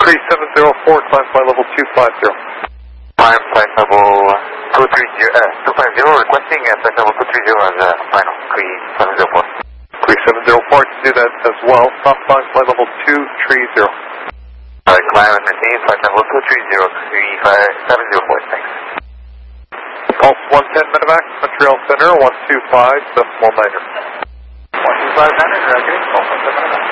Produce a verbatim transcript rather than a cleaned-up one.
three seven zero four, climb flight level two five zero. Climb flight level two three zero, uh, two five zero, requesting uh, flight level two three zero as a uh, final, three seven zero four. three seven zero four, I can do that as well. Stop climb flight level two three zero. Alright, climb and maintain flight level two three zero, three five seven zero four, thanks. Pulse one ten medevac, Montreal Center, one two five decimal niner. one two five niner, okay, Pulse one ten medevac.